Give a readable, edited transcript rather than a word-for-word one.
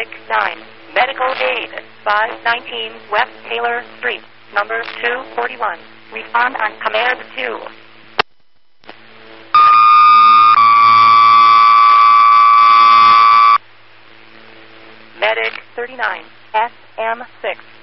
Medic 9. Medical aid 519 West Taylor Street, number 241. Respond on command 2. Medic 39, SM6.